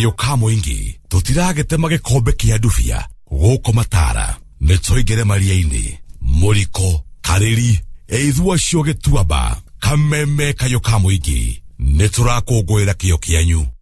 kayo ka muingi tutiragitema gikombe kia ndubia guko Matara nitũingĩre maria-inĩ Mũriko Karĩri eithua cio Gĩtuamba Kameme kayo ka muingi nĩtũrakũngũĩra kĩyo kĩanyu